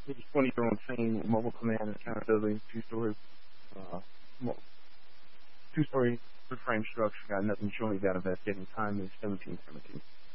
It's 20-year train, mobile command and accountability, uh, mo- two-story frame structure. Got nothing showing that investigating time is 1717.